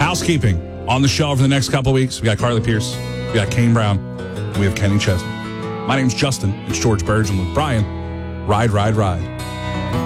Housekeeping on the show for the next couple of weeks. We got Carly Pierce, we got Kane Brown, we have Kenny Chesney. My name's Justin. It's George Burge and with Brian. Ride, ride, ride.